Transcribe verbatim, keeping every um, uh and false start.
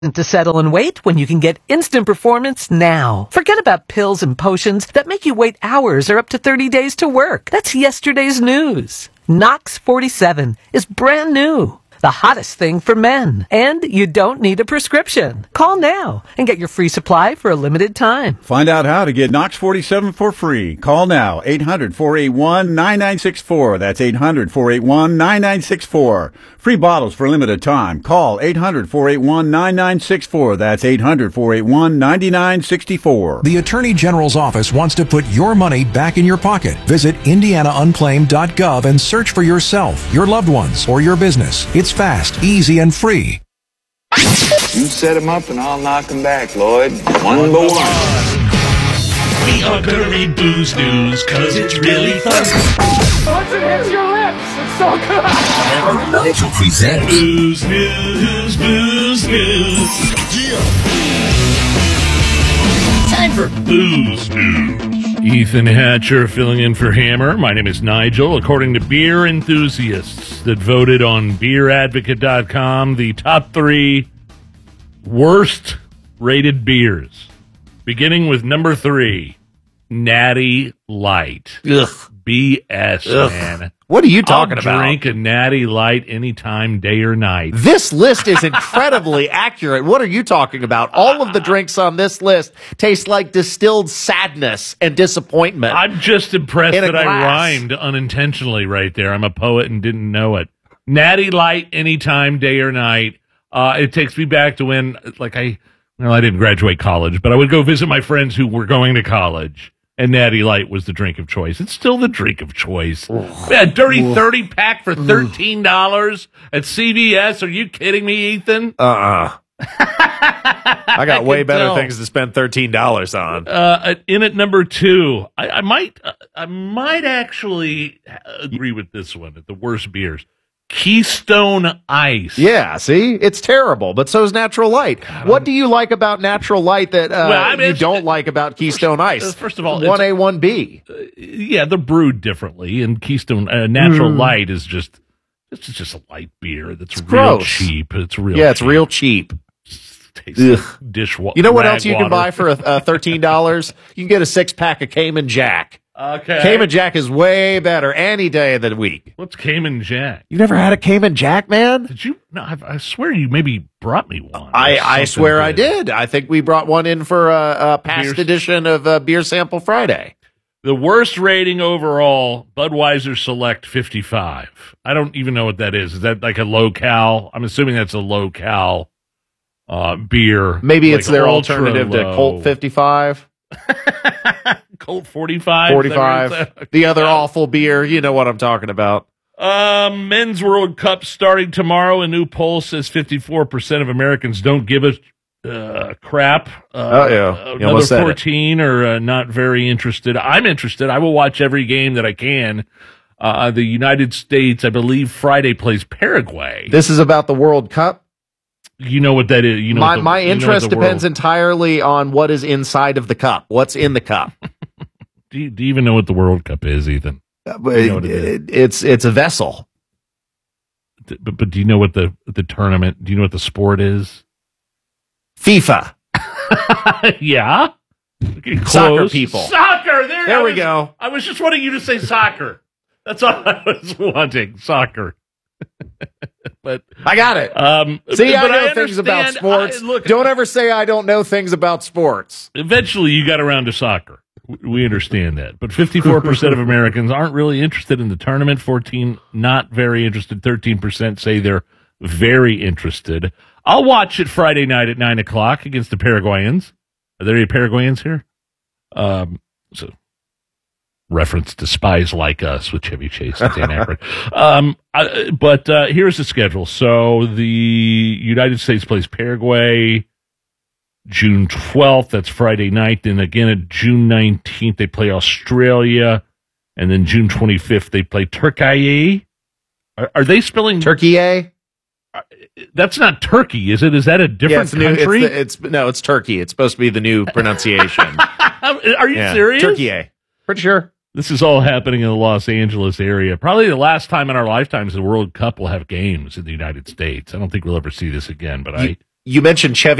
To settle and wait when you can get instant performance now. Forget about pills and potions that make you wait hours or up to thirty days to work. That's yesterday's news. Knox forty-seven is brand new. The hottest thing for men. And you don't need a prescription. Call now and get your free supply for a limited time. Find out how to get Knox forty-seven for free. Call now, eight hundred, four eight one, nine nine six four. That's eight hundred, four eight one, nine nine six four. Free bottles for a limited time. Call eight hundred, four eight one, nine nine six four. That's eight hundred, four eight one, nine nine six four. The Attorney General's office wants to put your money back in your pocket. Visit indiana unclaimed dot gov and search for yourself, your loved ones, or your business. It's fast, easy, and free. You set him up and I'll knock him back, Lloyd. One by one. We are gonna read Booze News, cause it's really fun. Once it hits your lips, it's so good. Nigel presents Booze News, Booze News. Yeah. Time for Booze News. Ethan Hatcher filling in for Hammer. My name is Nigel. According to beer enthusiasts that voted on beer advocate dot com, the top three worst rated beers. Beginning with number three, Natty Light. Ugh. B S, Ugh. man. What are you talking I'll about? Drink a Natty Light anytime, day or night. This list is incredibly accurate. What are you talking about? All of the drinks on this list taste like distilled sadness and disappointment. I'm just impressed In a that I glass. rhymed unintentionally right there. I'm a poet and didn't know it. Natty Light anytime, day or night. Uh, it takes me back to when, like, I, well, I didn't graduate college, but I would go visit my friends who were going to college. And Natty Light was the drink of choice. It's still the drink of choice. A dirty thirty pack for thirteen dollars at C V S. Are you kidding me, Ethan? Uh-uh. I got I way can better tell. things to spend thirteen dollars on. Uh, in at number two, I, I might, uh, I might actually agree with this one at the worst beers. Keystone Ice. Yeah, see? It's terrible, but so is Natural Light. What do you like about Natural Light that uh, Well, I mean, you it's- don't like about Keystone Ice? uh, first of all, one A, one B. Uh, yeah, they're brewed differently, and Keystone uh, Natural Mm. Light is just, it's just a light beer that's It's real gross. cheap. It's real. Yeah, it's cheap. real cheap. Tastes Ugh. like dishwater. You know what else you can buy for uh, thirteen dollars? You can get a six-pack of Cayman Jack. Okay. Cayman Jack is way better any day of the week. What's Cayman Jack? You never had a Cayman Jack, man? Did you? No, I, I swear you maybe brought me one. I, or I something swear I good. did. I think we brought one in for a, a past Beer- edition of uh, Beer Sample Friday. The worst rating overall, Budweiser Select fifty-five. I don't even know what that is. Is that like a low cal? I'm assuming that's a low cal uh, beer. Maybe like it's their ultra alternative to low. Colt fifty-five, Colt forty-five. forty-five. The other awful beer. You know what I'm talking about. Um, Men's World Cup starting tomorrow. A new poll says fifty-four percent of Americans don't give a uh, crap. Uh, Oh, yeah. You Another almost said it. fourteen are uh, not very interested. I'm interested. I will watch every game that I can. Uh, the United States, I believe, Friday plays Paraguay. This is about the World Cup. You know what that is. You know my what the, my you know what interest the depends world- entirely on what is inside of the cup. What's in the cup? Do you, do you even know what the World Cup is, Ethan? Uh, but You know what it is. it- it's it's a vessel. D- But, but do you know what the the tournament? Do you know what the sport is? FIFA. Yeah. Okay, Soccer close. people. Soccer. There, There I we was- go. I was just wanting you to say soccer. That's all I was wanting. Soccer. But I got it. um, See, I but know things about understand- sports. I- look, Don't ever say I don't know things about sports. eventually you got around to soccer. W- We understand that. But fifty-four percent of Americans aren't really interested in the tournament. fourteen not very interested. thirteen percent say they're very interested. I'll watch it Friday night at nine o'clock against the Paraguayans. Are there any Paraguayans here? Um, so reference to Spies Like Us with Chevy Chase and Dan Aykroyd. Um, I, but uh, here's the schedule. So the United States plays Paraguay June twelfth. That's Friday night. Then again at June nineteenth, they play Australia. And then June twenty-fifth, they play Turkey. Are, are they spelling Turkey, eh? That's not Turkey, is it? Is that a Yeah, different it's, new, it's, country? the, it's no, it's Turkey. It's supposed to be the new pronunciation. Are you Yeah, serious? Turkey, eh? Pretty sure. This is all happening in the Los Angeles area. Probably the last time in our lifetimes the World Cup will have games in the United States. I don't think we'll ever see this again, but I, you mentioned Chevy